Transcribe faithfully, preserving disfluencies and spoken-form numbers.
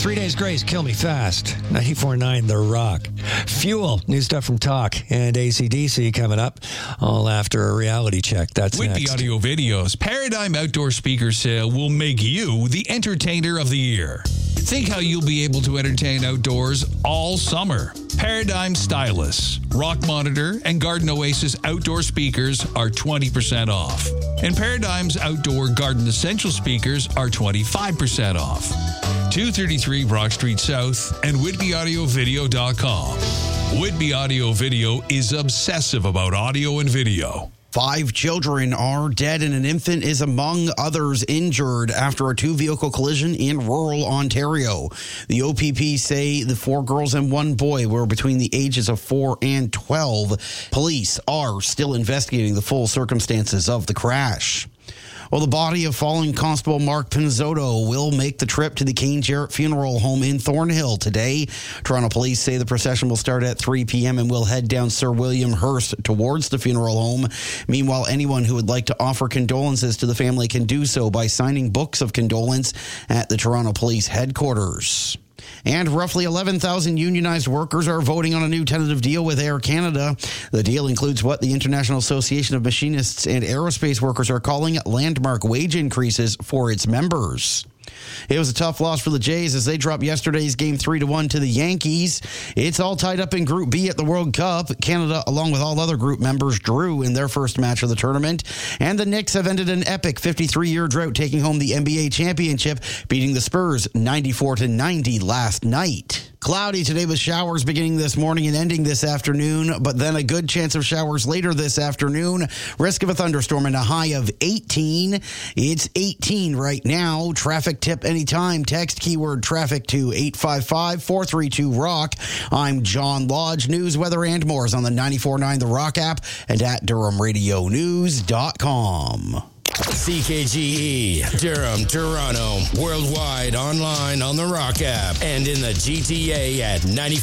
Three Days Grace, Kill Me Fast. ninety-four point nine The Rock. Fuel, new stuff from Talk. And A C D C coming up, all after a reality check. That's With next. the audio videos, Paradigm Outdoor Speaker Sale will make you the entertainer of the year. Think how you'll be able to entertain outdoors all summer. Paradigm Stylus, Rock Monitor, and Garden Oasis outdoor speakers are twenty percent off. And Paradigm's outdoor Garden Essential speakers are twenty-five percent off. two thirty-three Brock Street South and Whitby Audio Video dot com. Whitby Audio Video is obsessive about audio and video. Five children are dead and an infant is among others injured after a two-vehicle collision in rural Ontario. The O P P say the four girls and one boy were between the ages of four and twelve. Police are still investigating the full circumstances of the crash. Well, the body of fallen Constable Mark Pinzotto will make the trip to the Kane Jarrett Funeral Home in Thornhill today. Toronto police say the procession will start at three p.m. and will head down Sir William Hurst towards the funeral home. Meanwhile, anyone who would like to offer condolences to the family can do so by signing books of condolence at the Toronto Police headquarters. And roughly eleven thousand unionized workers are voting on a new tentative deal with Air Canada. The deal includes what the International Association of Machinists and Aerospace Workers are calling landmark wage increases for its members. It was a tough loss for the Jays as they dropped yesterday's game three to one to the Yankees. It's all tied up in Group B at the World Cup. Canada, along with all other group members, drew in their first match of the tournament. And the Knicks have ended an epic fifty-three-year drought, taking home the N B A championship, beating the Spurs ninety-four to ninety last night. Cloudy today with showers beginning this morning and ending this afternoon, but then a good chance of showers later this afternoon. Risk of a thunderstorm and a high of eighteen. It's eighteen right now. Traffic tip anytime. Text keyword traffic to eight five five, four three two, ROCK. I'm John Lodge. News, weather, and more is on the ninety-four point nine The Rock app and at Durham Radio News dot com. C K G E, Durham, Toronto, worldwide, online on the Rock app, and in the G T A at ninety-four.